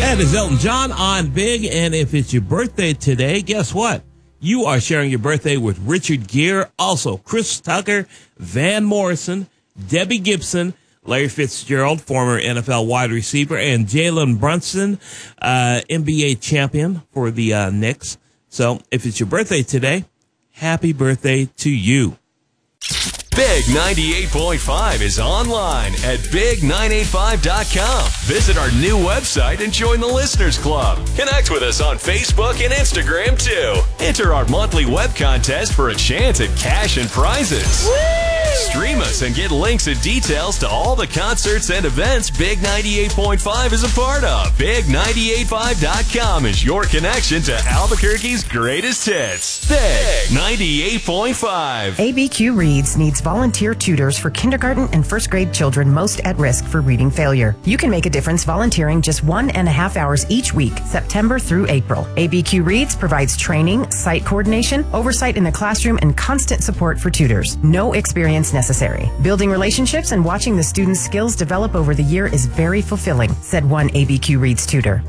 That is Elton John on Big, and if it's your birthday today, guess what? You are sharing your birthday with Richard Gere, also Chris Tucker, Van Morrison, Debbie Gibson, Larry Fitzgerald, former NFL wide receiver, and Jalen Brunson, NBA champion for the Knicks. So if it's your birthday today, happy birthday to you. Big 98.5 is online at big985.com. Visit our new website and join the Listeners Club. Connect with us on Facebook and Instagram, too. Enter our monthly web contest for a chance at cash and prizes. Woo! Stream us and get links and details to all the concerts and events Big 98.5 is a part of. Big985.com is your connection to Albuquerque's greatest hits. Big 98.5. ABQ Reads needs volunteer tutors for kindergarten and first grade children most at risk for reading failure. You can make a difference volunteering just 1.5 hours each week, September through April. ABQ Reads provides training, site coordination, oversight in the classroom, and constant support for tutors. No experience necessary. Building relationships and watching the students' skills develop over the year is very fulfilling, said one ABQ Reads tutor.